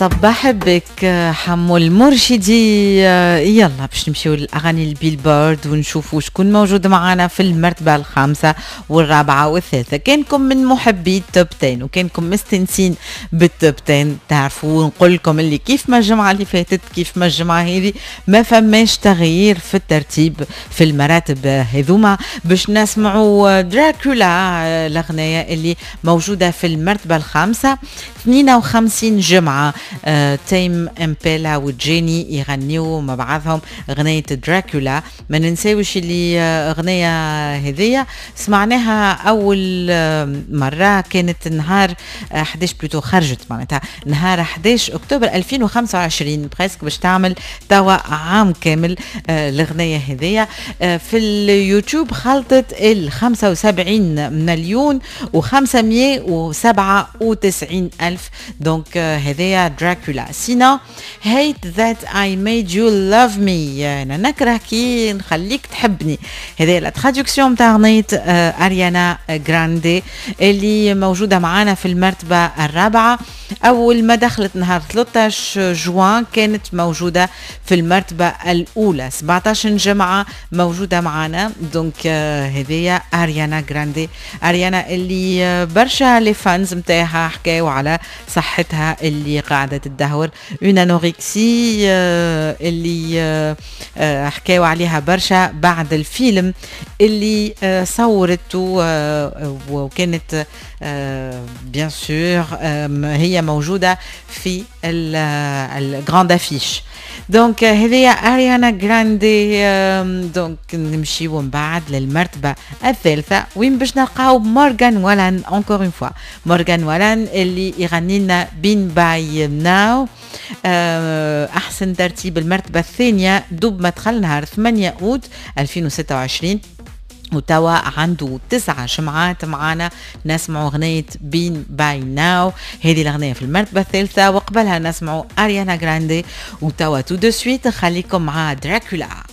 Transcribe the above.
صباح بك حمو المرشدي. يلا باش نمشيو للاغاني البيلبورد ونشوفوا شكون موجود معنا في المرتبه الخامسه والرابعه والثالثه. كانكم من محبي التوب 10 وكانكم مستنسين بالتوب 10 تعرفوا نقول لكم اللي كيف ما الجمعه اللي فاتت كيف ما الجمعه هذه ما فماش تغيير في الترتيب في المراتب هذوما. باش نسمعوا دراكولا الاغنيه اللي موجوده في المرتبه الخامسه 52 جمعة. تيم امبيلا وجيني يغنيوا مع بعضهم غنية دراكولا. ما ننساوش اللي غنية هذية سمعناها أول مرة كانت نهار 11 بلوتو، خرجت معناتها نهار 11 أكتوبر 2025 بريسك باش تعمل توا عام كامل. الغنية هذية في اليوتيوب خلطت 75 مليون و597 ألف. دونك هذيا دراكولا. سينا hate that I made you love me، أنا نكره كي نخليك تحبني. هذه لا تراديكسيون متاع أغنية أريانا جراندي اللي موجودة معانا في المرتبة الرابعة. أول ما دخلت نهار 13 جوان كانت موجودة في المرتبة الأولى 17 جمعة موجودة معانا. دونك هذه أريانا جراندي. أريانا اللي برشا لي فانز متاعها حكاوا على صحتها اللي قاعدة تدهور، اون انوركسي اللي حكاوا عليها برشا بعد الفيلم اللي صورته وكانت بيان سور هي موجودة في الجراند افيش. دونك هذه أريانا جراندي. دونك نمشيو من بعد للمرتبة الثالثة وين باش نلقاو مورغان والان encore une fois. مورغان والان اللي يغني لنا بين باي ناو. أحسن ترتيب المرتبة الثانية دوب ما دخل نهار 8 أوت 2026 وتوا عنده 9 جمعات معانا. نسمعوا أغنية بين باي ناو، هذه الأغنية في المرتبة الثالثة وقبلها نسمعوا أريانا جراندي. وتوا تو دو سويت خليكم مع دراكولا.